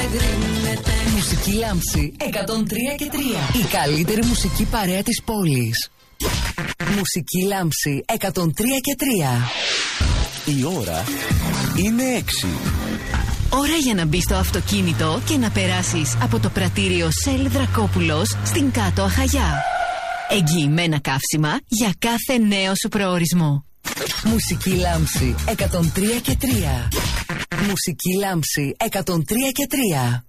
εγκρίνεται. Μουσική Λάμψη 103 και 3. Η καλύτερη μουσική παρέα της πόλης. Μουσική Λάμψη 103 και 3. Η ώρα είναι 6. Ώρα για να μπεις στο αυτοκίνητο και να περάσεις από το πρατήριο Σέλ Δρακόπουλος στην Κάτω Αχαγιά. Εγγυημένα καύσιμα για κάθε νέο σου προορισμό. Μουσική Λάμψη 103 και 3. Μουσική Λάμψη 103 και 3.